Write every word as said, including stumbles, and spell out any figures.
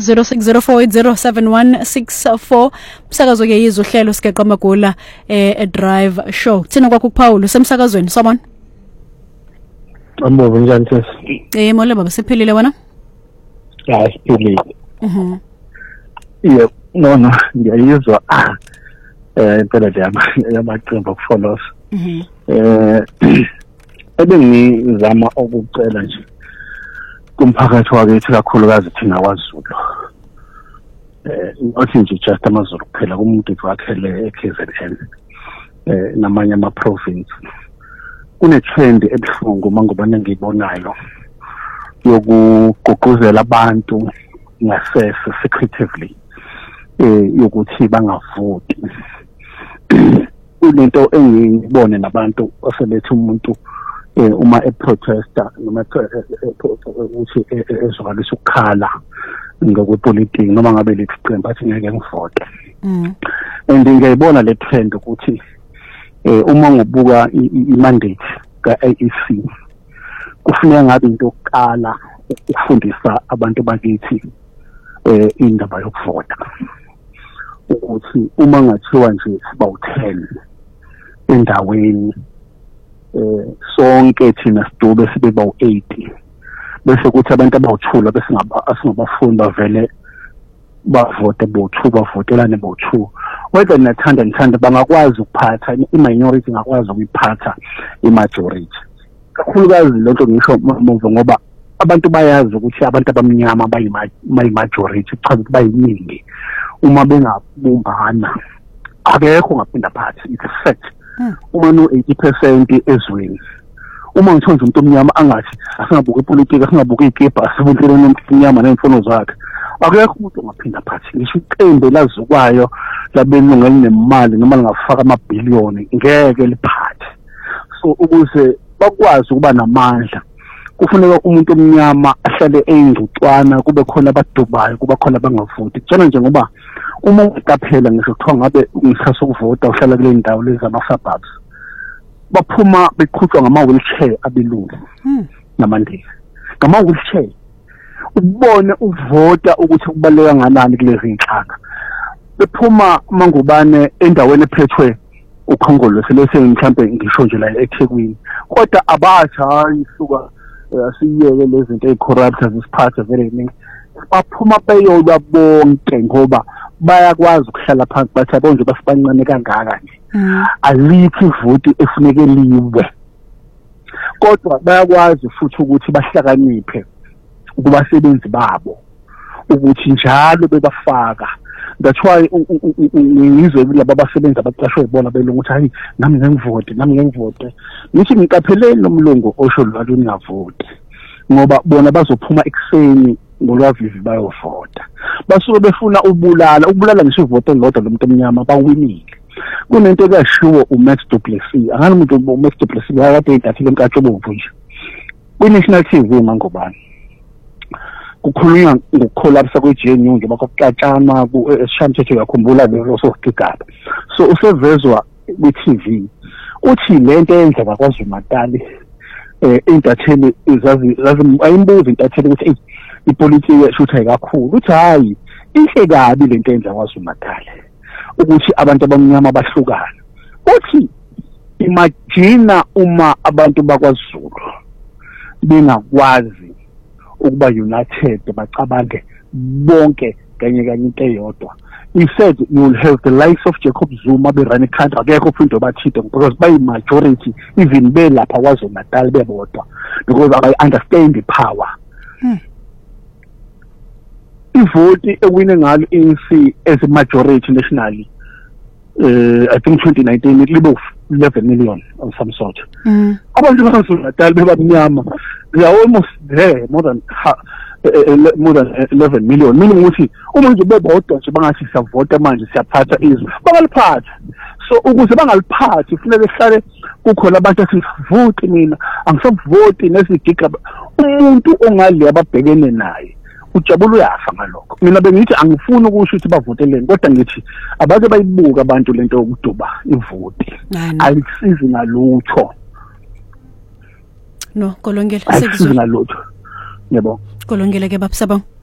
zero six zero four eight zero seven one six four. Umsakazo ke yizo uhlelo sigeqa magula eh drive show. Thina kwakho kuPaul semsakazweni sabona. Ambo njani sesi? Eh mole baba siphilile wena? Ya siphilile. Mhm. Yebo, no no, ngiyayizwa ah eh impela nje yamaqembu okufollows. Mhm. Eh ebengizama ukucela nje kumphakathi wakithi kakhulukazi thina kwaZulu. Eh othi nje just amaZulu kuphela kumuntu wakhele eK Z N eh namanye ama province. Kune trend ebuhlungu mangobane ngibonayo yokugqugquzela abantu ngasese secretively eh yokuthi bangavoti. Kunento engibone nabantu osebethi umuntu eh uma eprotesta noma ukuthi ezwakalisa ukukhala ngokwepolitiki noma ngabe leqembu athi ngeke ngivote. Mhm. And ngiyayibona le trend ukuthi eh uma ngobuka i-mandate ka-A E C kufuneka ngabe into yokuqala ukufundisa abantu bakithi eh indaba yokuvota ukuthi uma ngathiwa nje siba u-ten endaweni eh sonke thina sidube sibe ba u-eight bese kuthi abantu abawuthula bese ngaba asingabafundi bavele bavote bo-two bavotelane bo-two. Whether nathanda ngithanda bangakwazi ukuphatha i-minority ngakwazi ukuyiphatha i-majority. Kakhulukazi lento ngisho move ngoba abantu bayazi ukuthi abantu abamnyama bayi-majority cha ukuthi bayiningi uma bengabumbana akekho ngaphinda phansi. It's a fact. Uma no eighty percent ezweni uma ngithola umuntu omnyama angathi asingabuka ipolitiki asingabuka igebha asibonile umuntu omnyama nemfono zakhe akekho umuntu ongaphinda phansi. Ngisho iqembu lazukwayo labelungela nemali noma lingafaka amabhiliyoni ngeke liphathe. So ukuze bakwazi ukuba namandla kufuneka umuntu omnyama ahlale eyingcucwana kube khona abadubayo kuba khona bangavoti. Kujana nje ngoba uma uqaphela ngisho kuthiwa ngabe ngisasa ukuvota uhlala kule ndawo lezi ama suburbs baphuma beqhutshwa ngama wheelchair abelungu namandisi ngama wheelchair ubone uvota ukuthi kubaleka nganani kulezi inhlanga bephuma mangubane endaweni ephethwe ukhongolo selese mhlambe ngisho nje la eThekwini kodwa abathi hayi suka asiyeke lezi zinto ezicorrupt zisiphathe very evening baphuma beyoba bonke ngoba bayakwazi ukuhlala phansi bathi abonje basibancane kangaka nje alikho ivoti efuneke liwe kodwa bayakwazi futhi ukuthi bahlakaniphe kubasebenzi babo ukuthi njalo bebafaka. That's why ngizwe laba basebenza abaqashwe ibona belungu ukuthi hayi nami ngivote nami ngivote ngithi ngiqapheleni nomlungu osho lwalo ningavote ngoba bona bazophuma ekseni ngolwavivi bayovota basuke befuna ubulala ubulala ngisho ivote lodwa lomuntu omnyama bawinile. Kunento kashiwo uMax du Plessis angani umuntu uMax du Plessis yakade edathile enkatshobomvu nje kwi-National T V mangobani kukhulunywa ngokucollapse kwe-J N U nje bakaqatshana esishamthetho yakhumbula leso sosigigaba. So usevezwa kwi-T V uthi lento eyenzeka kwaZulu Natal eh intatheli izazi ayimbuza intatheli ukuthi ipolitiki yashutha kakhulu uthi hayi inhle kabi lento eyenza kwaZulu Natal ukuthi abantu abamnyama bahlukana. Uthi imagine uma abantu bakwaZulu bengakwazi ukuba united bacabange bonke kanye kanye into eyodwa. He said you will have the likes of Jacob Zuma be running country akekho futhi obathide because by majority even be lapha kwaZulu Natal bebodwa because I understand the power. Hmm. Ivoti ewine ngalo A N C as a majority nationally uh, I think twenty nineteen it libe eleven million of some sort. Mm. Abantu bakwaZulu Natal bebamnyama they are almost there more than ha, uh, more than eleven million meaning ukuthi uma nje bebodwa nje bangathi siyavota manje siyaphatha izwe bangaliphatha. So ukuze bangaliphathi kufanele behlale kukhona abantu athi vote mina angisavoti nesigiga umuntu ongale ababhekene naye ujabula uyafa ngalokho. Mina bengithi angifuni ukusho ukuthi bavoteleni kodwa ngithi abake bayibuka abantu lento yokuduba ivoti ayisizi ngalutho. No kolongela sekuzwe ngalutho. Yebo kolongela ke babusaba.